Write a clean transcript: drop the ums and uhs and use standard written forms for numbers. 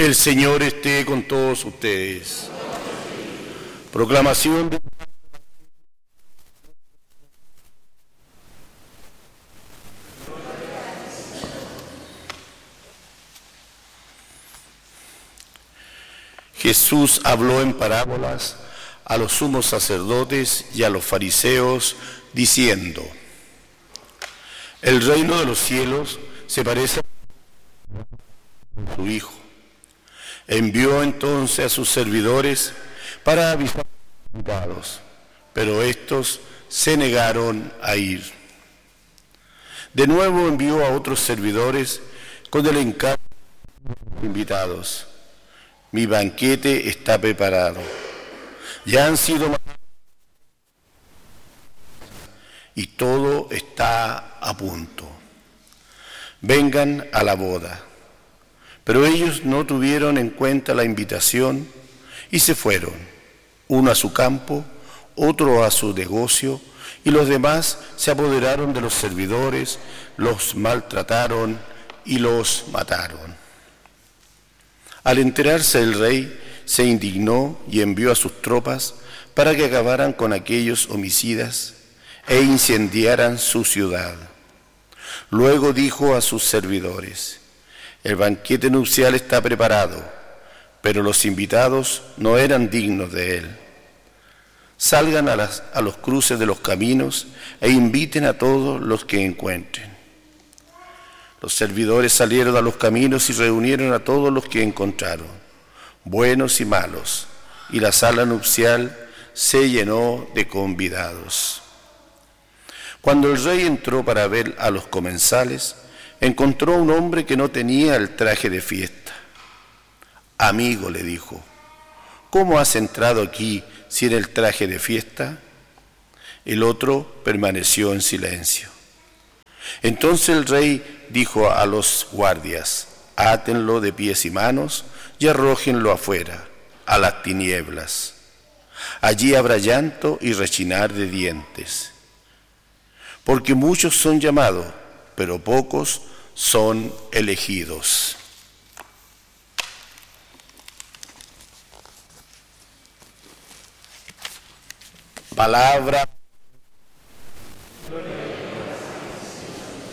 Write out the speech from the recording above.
El Señor esté con todos ustedes. Proclamación de... Jesús habló en parábolas a los sumos sacerdotes y a los fariseos, diciendo: el reino de los cielos se parece a su Hijo. Envió entonces a sus servidores para avisar a los invitados, pero estos se negaron a ir. De nuevo envió a otros servidores con el encargo a los invitados: mi banquete está preparado, ya han sido y todo está a punto. Vengan a la boda. Pero ellos no tuvieron en cuenta la invitación y se fueron, uno a su campo, otro a su negocio, y los demás se apoderaron de los servidores, los maltrataron y los mataron. Al enterarse el rey, se indignó y envió a sus tropas para que acabaran con aquellos homicidas e incendiaran su ciudad. Luego dijo a sus servidores: el banquete nupcial está preparado, pero los invitados no eran dignos de él. Salgan a los cruces de los caminos e inviten a todos los que encuentren. Los servidores salieron a los caminos y reunieron a todos los que encontraron, buenos y malos, y la sala nupcial se llenó de convidados. Cuando el rey entró para ver a los comensales, encontró a un hombre que no tenía el traje de fiesta. Amigo, le dijo, ¿cómo has entrado aquí sin el traje de fiesta? El otro permaneció en silencio. Entonces el rey dijo a los guardias: átenlo de pies y manos y arrójenlo afuera, a las tinieblas. Allí habrá llanto y rechinar de dientes, porque muchos son llamados, pero pocos son elegidos. Palabra.